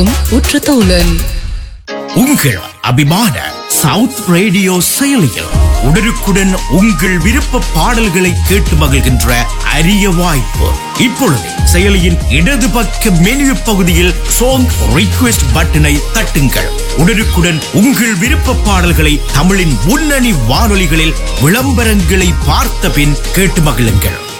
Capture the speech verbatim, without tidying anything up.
உற்ற தோழன். உங்கள் அபிமான சவுத் ரேடியோ செயலியில் உடனுக்குடன் உங்கள் விருப்ப பாடல்களை கேட்டு மகிழ்கின்ற அரிய வாய்ப்பு. இப்பொழுது செயலியின் இடது பக்க மெனு பகுதியில் சாங் ரிக்வெஸ்ட் பட்டனை தட்டுங்கள். உடனுக்குடன் உங்கள் விருப்ப பாடல்களை தமிழின் முன்னணி வானொலிகளில் விளம்பரங்களை பார்த்த பின் கேட்டு மகிழுங்கள்.